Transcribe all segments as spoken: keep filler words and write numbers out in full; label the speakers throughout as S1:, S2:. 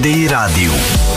S1: I radiju.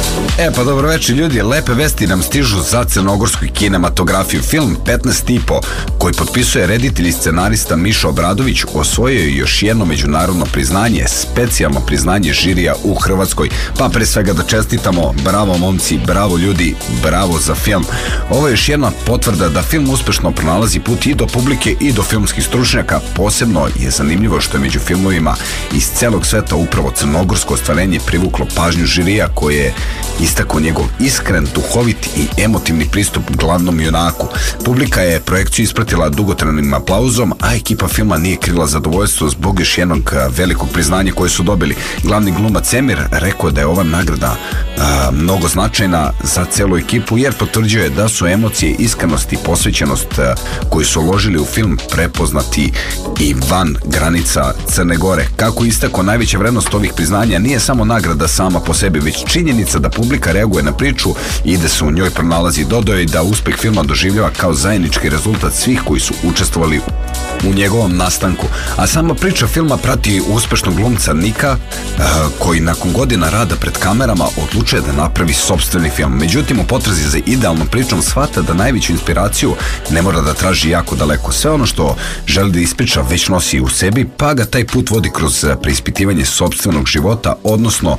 S2: E pa dobro večer ljudi, lepe vesti nam stižu za crnogorsku kinematografiju. Film petnaest i po, koji potpisuje reditelj i scenarista Miša Obradović, osvojio je još jedno međunarodno priznanje, specijalno priznanje žirija u Hrvatskoj. Pa pre svega da čestitamo, bravo momci, bravo ljudi, bravo za film. Ovo je još jedna potvrda da film uspešno pronalazi put i do publike i do filmskih stručnjaka. Posebno je zanimljivo što je među filmovima iz celog sveta upravo crnogorsko ostvarenje privuklo pažnju žirija, koje je istakao njegov iskren, duhovit i emotivni pristup glavnom junaku. Publika je projekciju ispratila dugotrajnim aplauzom, a ekipa filma nije krila zadovoljstvo zbog još jednog velikog priznanja koje su dobili. Glavni glumac Emir rekao da je ova nagrada a, mnogo značajna za celu ekipu, jer potvrđuje da su emocije, iskrenost i posvećenost a, koju su uložili u film prepoznati i van granica Crne Gore. Kako istakao, najveća vrednost ovih priznanja nije samo nagrada sama po sebi, već činjenica da publika reaguje na priču i da se u njoj pronalazi. Dodao je da uspeh filma doživljava kao zajednički rezultat svih koji su učestvovali u njegovom nastanku. A sama priča filma prati uspešnog glumca Nika, koji nakon godina rada pred kamerama odlučuje da napravi sopstveni film. Međutim, u potrazi za idealnom pričom shvata da najveću inspiraciju ne mora da traži jako daleko. Sve ono što želi da ispriča već nosi u sebi, pa ga taj put vodi kroz preispitivanje sopstvenog života, odnosno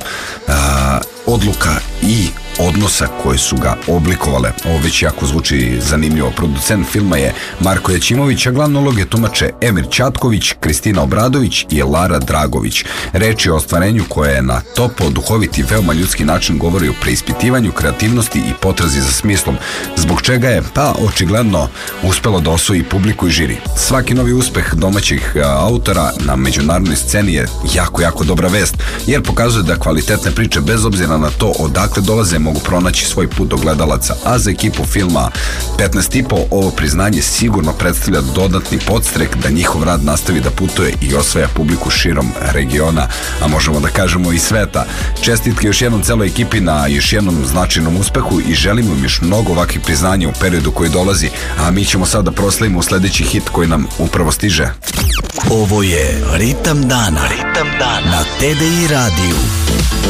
S2: a, odluka i odnosa koje su ga oblikovale. Ovo već jako zvuči zanimljivo. Producent filma je Marko Jaćimović, a glavne uloge tumače Emir Ćatković, Kristina Obradović i Lara Dragović. Reč je o ostvarenju koje je na toplo, duhovit i veoma ljudski način govori o preispitivanju, kreativnosti i potrazi za smislom, zbog čega je, pa očigledno, uspelo da osvoji publiku i žiri. Svaki novi uspeh domaćih autora na međunarodnoj sceni je jako, jako dobra vest, jer pokazuje da kvalitetne priče, bez obzira na to odakle dolaze, mogu pronaći svoj put do gledalaca. A za ekipu filma petnaest i po ovo priznanje sigurno predstavlja dodatni podstrek da njihov rad nastavi da putuje i osvaja publiku širom regiona, a možemo da kažemo i sveta. Čestitke još jednom celoj ekipi na još jednom značajnom uspehu i želimo im još mnogo ovakvih priznanja u periodu koji dolazi, a mi ćemo sada proslavimo sledeći hit koji nam upravo stiže.
S1: Ovo je Ritam dana, Ritam dana na T D I radiju.